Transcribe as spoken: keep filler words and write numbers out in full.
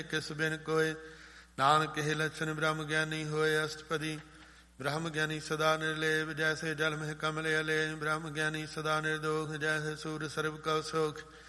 ਕਿਸ ਬਿਨ ਕੋਇ। ਨਾਨਕ ਇਹ ਲੱਛਣ ਬ੍ਰਹਮ ਗਿਆਨੀ ਹੋਏ ਅਸ਼ਟਪਦੀ। ਬ੍ਰਹਮ ਗਿਆਨੀ ਸਦਾ ਨਿਰਲੇਪ ਜੈਸੇ ਜਲ ਮਹਿ ਕਮਲ ਅਲੇ। ਬ੍ਰਹਮ ਗਿਆਨੀ ਸਦਾ ਨਿਰਦੋਖ ਜੈਸੇ ਸੂਰ ਸਰਬ ਕਉ ਸੋਖ।